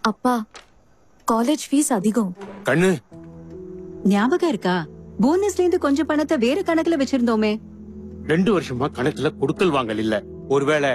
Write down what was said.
அப்பா, college fees அதிகம். கண்ணு, ஞாபகம் இருக்கா? போனஸ்ல இருந்து கொஞ்சம் பணத்தை வேற கணக்குல வச்சிருந்தோமே. 2 வருஷமா கணக்குல கொடுக்கல் வாங்கல் இல்ல. ஒருவேளை